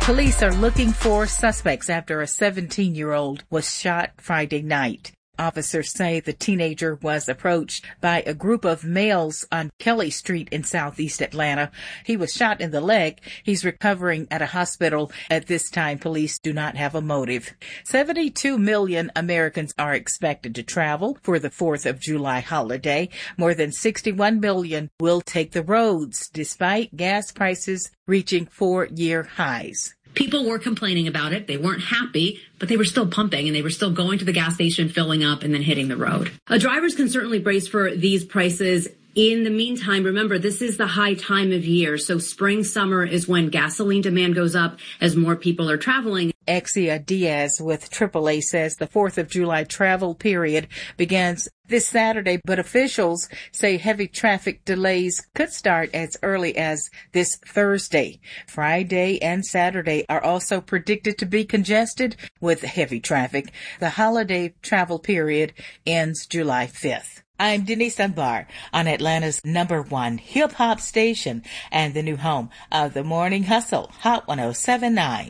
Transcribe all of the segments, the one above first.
Police are looking for suspects after a 17-year-old was shot Friday night. Officers say the teenager was approached by a group of males on Kelly Street in southeast Atlanta. He was shot in the leg. He's recovering at a hospital. At this time, police do not have a motive. 72 million Americans are expected to travel for the 4th of July holiday. More than 61 million will take the roads, despite gas prices reaching 4-year highs. People were complaining about it. They weren't happy, but they were still pumping and they were still going to the gas station, filling up, and then hitting the road. Drivers can certainly brace for these prices. In the meantime, remember, this is the high time of year. So spring, summer is when gasoline demand goes up as more people are traveling. Exia Diaz with AAA says the 4th of July travel period begins this Saturday, but officials say heavy traffic delays could start as early as this Thursday. Friday and Saturday are also predicted to be congested with heavy traffic. The holiday travel period ends July 5th. I'm Denise Dunbar on Atlanta's #1 hip-hop station and the new home of the Morning Hustle, Hot 107.9.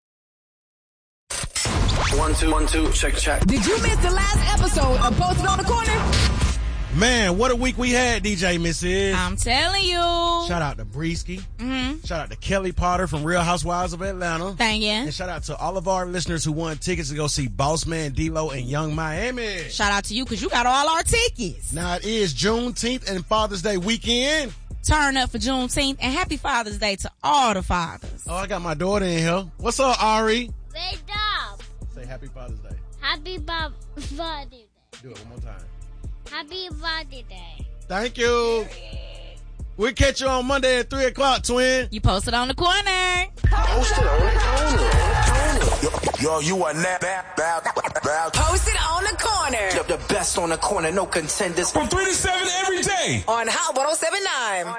1 2 1 2 check. Did you miss the last episode of Posted on the Corner? Man, what a week we had, DJ Mrs. I'm telling you. Shout out to Breesky. Shout out to Kelly Potter from Real Housewives of Atlanta. Thank you. And shout out to all of our listeners who won tickets to go see Boss Man D-Lo and Young Miami. Shout out to you because you got all our tickets. Now it is Juneteenth and Father's Day weekend. Turn up for Juneteenth and happy Father's Day to all the fathers. Oh, I got my daughter in here. What's up, Ari? Wake up. Say happy Father's Day. Happy Father's Day. Do it one more time. Happy Father's Day. Thank you. We'll catch you on Monday at 3 o'clock, twin. You posted on the corner. Posted on the corner. Yo, you are now Posted on the corner. the best on the corner, no contenders. From 3 to 7 every day. On Hot 107.9.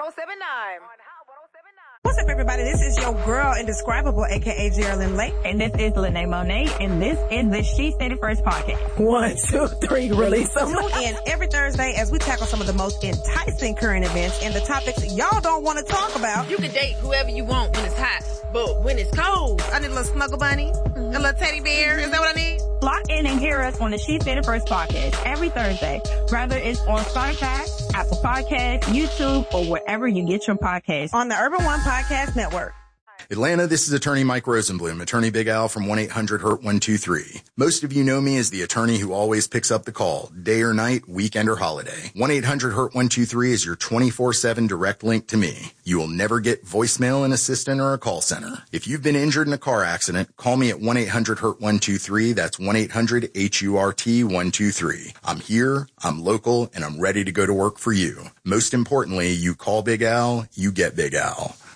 What's up, everybody? This is your girl, Indescribable, a.k.a. Geraldine Lake. And this is Lene Monet, and this is the She Said It First podcast. 1, 2, 3, release them. Tune in every Thursday as we tackle some of the most enticing current events and the topics y'all don't want to talk about. You can date whoever you want when it's hot, but when it's cold, I need a little snuggle bunny, a little teddy bear. Is that what I need? Lock in and hear us on the She Said It First podcast every Thursday, whether it's on Spotify, Apple Podcasts, YouTube, or wherever you get your podcasts. On the Urban One Podcast Network. Atlanta, this is attorney Mike Rosenblum, attorney Big Al from 1-800-HURT-123. Most of you know me as the attorney who always picks up the call, day or night, weekend or holiday. 1-800-HURT-123 is your 24/7 direct link to me. You will never get voicemail, an assistant, or a call center. If you've been injured in a car accident, call me at 1-800-HURT-123. That's 1-800-HURT-123. I'm here, I'm local, and I'm ready to go to work for you. Most importantly, you call Big Al, you get Big Al.